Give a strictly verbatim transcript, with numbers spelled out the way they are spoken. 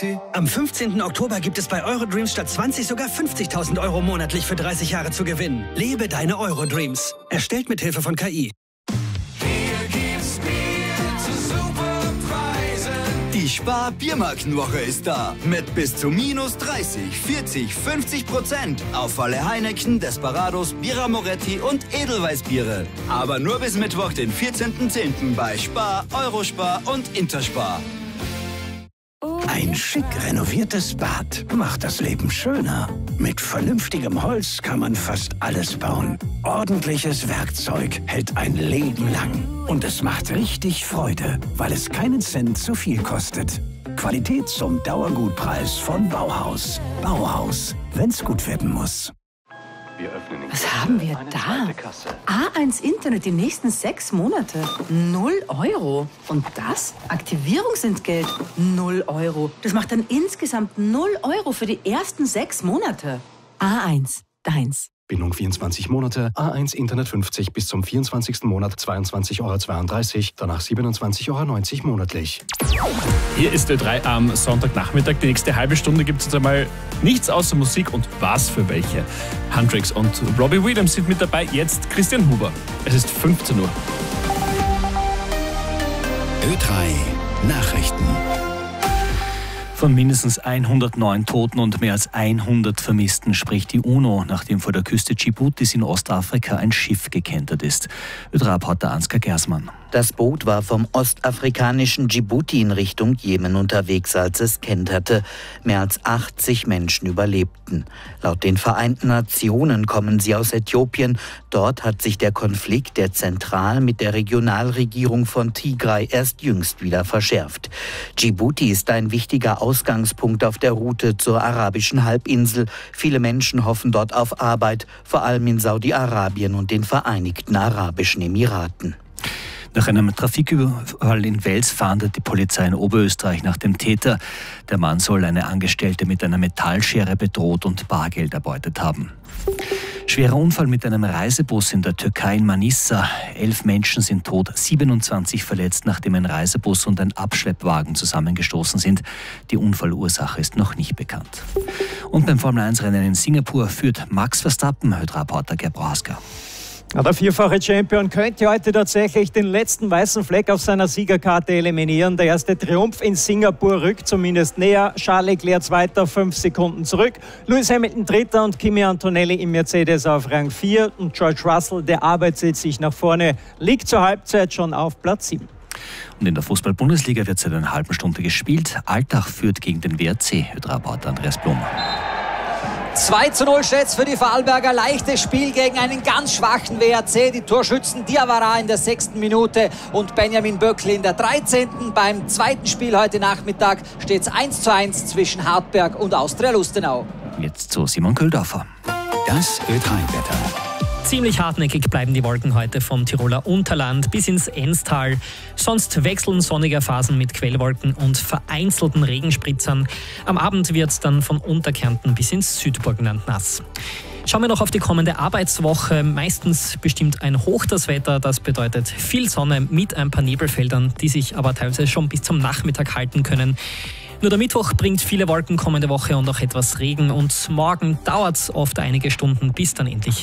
Am fünfzehnten Oktober gibt es bei Eurodreams statt zwanzig sogar fünfzigtausend Euro monatlich für dreißig Jahre zu gewinnen. Lebe deine Eurodreams. Erstellt mit Hilfe von K I. Die Spar-Biermarkenwoche ist da. Mit bis zu minus dreißig, vierzig, fünfzig Prozent auf alle Heineken, Desperados, Birra Moretti und Edelweißbiere. Aber nur bis Mittwoch, den vierzehnten zehnten bei Spar, Eurospar und Interspar. Ein schick renoviertes Bad macht das Leben schöner. Mit vernünftigem Holz kann man fast alles bauen. Ordentliches Werkzeug hält ein Leben lang. Und es macht richtig Freude, weil es keinen Cent zu viel kostet. Qualität zum Dauergutpreis von Bauhaus. Bauhaus, wenn's gut werden muss. Was haben wir da? A eins Internet die nächsten sechs Monate. Null Euro. Und das? Aktivierungsentgelt. Null Euro. Das macht dann insgesamt null Euro für die ersten sechs Monate. A eins. Deins. Bindung vierundzwanzig Monate, A eins Internet fünfzig bis zum vierundzwanzigsten Monat zweiundzwanzig Euro zweiunddreißig, danach siebenundzwanzig Euro neunzig monatlich. Hier ist Ö drei am Sonntagnachmittag. Die nächste halbe Stunde gibt es jetzt einmal nichts außer Musik und was für welche. Hendrix und Robbie Williams sind mit dabei, jetzt Christian Huber. Es ist fünfzehn Uhr. Ö drei Nachrichten. Von mindestens hundertneun Toten und mehr als hundert Vermissten spricht die UNO, nachdem vor der Küste Djibutis in Ostafrika ein Schiff gekentert ist. Ö drei-Reporter Ansgar Gersmann. Das Boot war vom ostafrikanischen Djibouti in Richtung Jemen unterwegs, als es kenterte. Mehr als achtzig Menschen überlebten. Laut den Vereinten Nationen kommen sie aus Äthiopien. Dort hat sich der Konflikt der Zentral- mit der Regionalregierung von Tigray erst jüngst wieder verschärft. Djibouti ist ein wichtiger Ausgangspunkt auf der Route zur arabischen Halbinsel. Viele Menschen hoffen dort auf Arbeit, vor allem in Saudi-Arabien und den Vereinigten Arabischen Emiraten. Nach einem Trafiküberfall in Wels fahndet die Polizei in Oberösterreich nach dem Täter. Der Mann soll eine Angestellte mit einer Metallschere bedroht und Bargeld erbeutet haben. Schwerer Unfall mit einem Reisebus in der Türkei in Manisa. Elf Menschen sind tot, siebenundzwanzig verletzt, nachdem ein Reisebus und ein Abschleppwagen zusammengestoßen sind. Die Unfallursache ist noch nicht bekannt. Und beim Formel eins Rennen in Singapur führt Max Verstappen, Ö drei-Reporter Gerd Prohaska. Der vierfache Champion könnte heute tatsächlich den letzten weißen Fleck auf seiner Siegerkarte eliminieren. Der erste Triumph in Singapur rückt zumindest näher. Charles Leclerc Zweiter, fünf Sekunden zurück. Lewis Hamilton Dritter und Kimi Antonelli im Mercedes auf Rang vier. Und George Russell, der arbeitet sich nach vorne, liegt zur Halbzeit schon auf Platz sieben. Und in der Fußball-Bundesliga wird seit einer halben Stunde gespielt. Altach führt gegen den W R C. Ö drei-Reporter Andreas Blum. zwei zu null steht's für die Vorarlberger. Leichtes Spiel gegen einen ganz schwachen W R C. Die Torschützen Diawara in der sechsten Minute und Benjamin Böckl in der dreizehnten Beim zweiten Spiel heute Nachmittag steht's eins zu eins zwischen Hartberg und Austria Lustenau. Jetzt zu Simon Köldorfer. Das Ö drei-Wetter. Ziemlich hartnäckig bleiben die Wolken heute vom Tiroler Unterland bis ins Enstal. Sonst wechseln sonnige Phasen mit Quellwolken und vereinzelten Regenspritzern. Am Abend wird es dann von Unterkärnten bis ins Südburgenland nass. Schauen wir noch auf die kommende Arbeitswoche. Meistens bestimmt ein Hoch das Wetter. Das bedeutet viel Sonne mit ein paar Nebelfeldern, die sich aber teilweise schon bis zum Nachmittag halten können. Nur der Mittwoch bringt viele Wolken kommende Woche und auch etwas Regen. Und morgen dauert es oft einige Stunden, bis dann endlich